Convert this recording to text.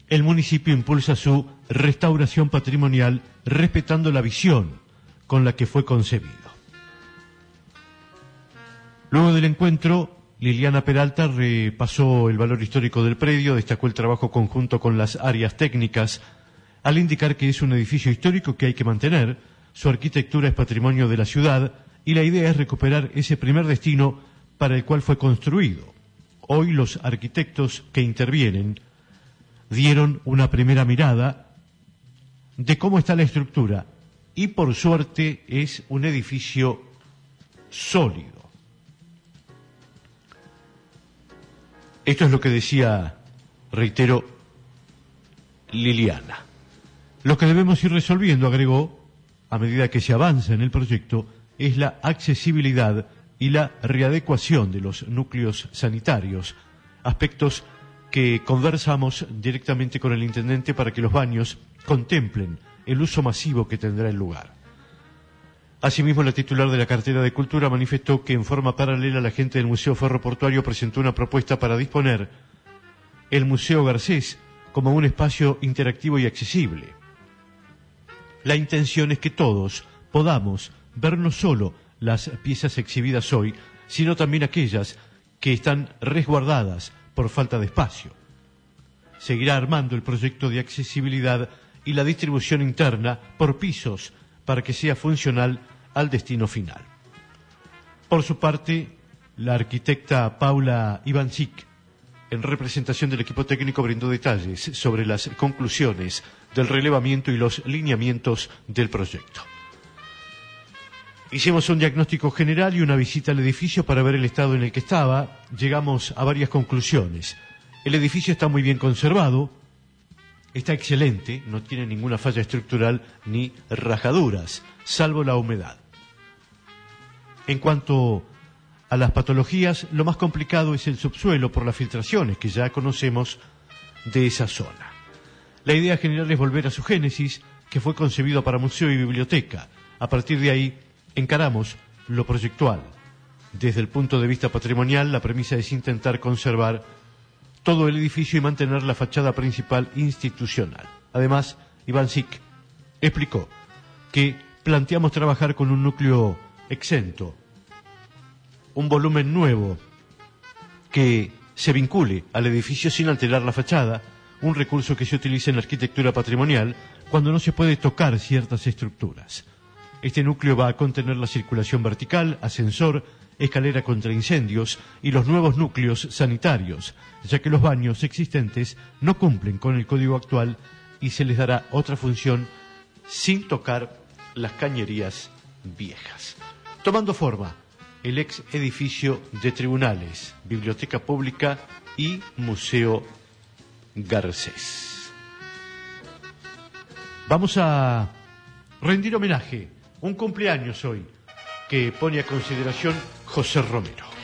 el municipio impulsa su restauración patrimonial respetando la visión con la que fue concebido. Luego del encuentro, Liliana Peralta repasó el valor histórico del predio, destacó el trabajo conjunto con las áreas técnicas, al indicar que es un edificio histórico que hay que mantener, su arquitectura es patrimonio de la ciudad y la idea es recuperar ese primer destino para el cual fue construido. Hoy los arquitectos que intervienen dieron una primera mirada de cómo está la estructura y por suerte es un edificio sólido. Esto es lo que decía, reitero, Liliana. Lo que debemos ir resolviendo, agregó, a medida que se avanza en el proyecto, es la accesibilidad y la readecuación de los núcleos sanitarios, aspectos que conversamos directamente con el intendente para que los baños contemplen el uso masivo que tendrá el lugar. Asimismo, la titular de la cartera de Cultura manifestó que en forma paralela la gente del Museo Ferroportuario presentó una propuesta para disponer el Museo Garcés como un espacio interactivo y accesible. La intención es que todos podamos ver no solo las piezas exhibidas hoy, sino también aquellas que están resguardadas por falta de espacio. Seguirá armando el proyecto de accesibilidad y la distribución interna por pisos para que sea funcional al destino final. Por su parte, la arquitecta Paula Ivancic, en representación del equipo técnico, brindó detalles sobre las conclusiones del relevamiento y los lineamientos del proyecto. Hicimos un diagnóstico general y una visita al edificio para ver el estado en el que estaba. Llegamos a varias conclusiones. El edificio está muy bien conservado, está excelente, no tiene ninguna falla estructural ni rajaduras, salvo la humedad. En cuanto a las patologías, lo más complicado es el subsuelo por las filtraciones que ya conocemos de esa zona. La idea general es volver a su génesis, que fue concebido para museo y biblioteca. A partir de ahí, encaramos lo proyectual. Desde el punto de vista patrimonial, la premisa es intentar conservar todo el edificio y mantener la fachada principal institucional. Además, Ivancic explicó que planteamos trabajar con un núcleo exento, un volumen nuevo que se vincule al edificio sin alterar la fachada, un recurso que se utiliza en la arquitectura patrimonial cuando no se puede tocar ciertas estructuras. Este núcleo va a contener la circulación vertical, ascensor, escalera contra incendios y los nuevos núcleos sanitarios, ya que los baños existentes no cumplen con el código actual y se les dará otra función sin tocar las cañerías viejas. Tomando forma el ex edificio de tribunales, biblioteca pública y Museo Garcés. Vamos a rendir homenaje, un cumpleaños hoy, que pone a consideración José Romero.